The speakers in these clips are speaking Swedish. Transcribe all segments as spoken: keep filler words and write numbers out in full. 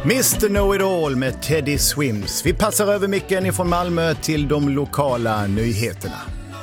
mister Know-It-All med Teddy Swims. Vi passar över micken ifrån Malmö till de lokala nyheterna.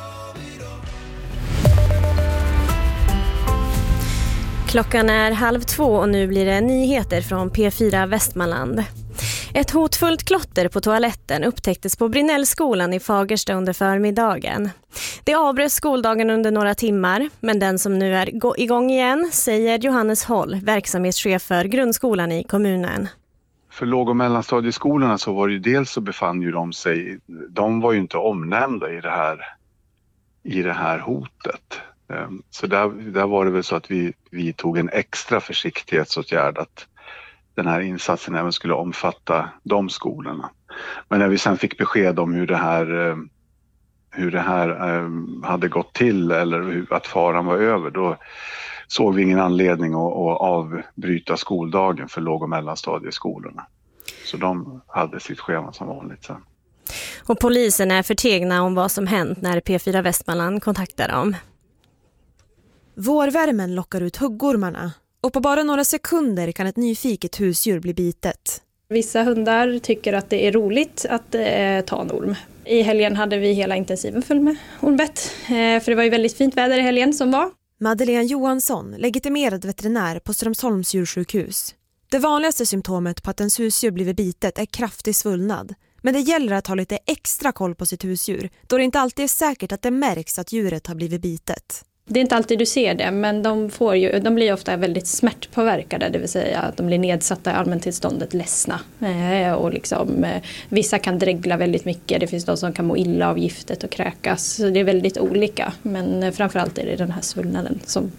Klockan är halv två och nu blir det nyheter från P fyra Västmanland. Ett hotfullt klotter på toaletten upptäcktes på Brinnellskolan i Fagersta under förmiddagen. Det avbröt skoldagen under några timmar, men den som nu är igång igen säger Johannes Håll, verksamhetschef för grundskolan i kommunen. För låg- och mellanstadieskolorna så var det ju dels så befann ju de sig, de var ju inte omnämnda i det här, i det här hotet. Så där, där var det väl så att vi, vi tog en extra försiktighetsåtgärd att den här insatsen även skulle omfatta de skolorna. Men när vi sen fick besked om hur det här, hur det här hade gått till eller att faran var över, då såg vi ingen anledning att, att avbryta skoldagen för låg- och mellanstadieskolorna. Så de hade sitt schema som vanligt sen. Och polisen är förtegna om vad som hänt när P fyra Västmanland kontaktar dem. Vårvärmen lockar ut huggormarna och på bara några sekunder kan ett nyfiket husdjur bli bitet. Vissa hundar tycker att det är roligt att eh, ta en orm. I helgen hade vi hela intensiven full med ormbett, eh, för det var ju väldigt fint väder i helgen som var. Madeleine Johansson, legitimerad veterinär på Strömsholms djursjukhus. Det vanligaste symptomet på att ens husdjur blivit bitet är kraftig svullnad. Men det gäller att ha lite extra koll på sitt husdjur, då det inte alltid är säkert att det märks att djuret har blivit bitet. Det är inte alltid du ser det, men de, får ju, de blir ofta väldigt smärtpåverkade, det vill säga att de blir nedsatta i allmäntillståndet, ledsna. Eh, och liksom, eh, vissa kan dregla väldigt mycket, det finns de som kan må illa av giftet och kräkas. Så det är väldigt olika, men eh, framförallt är det den här svullnaden som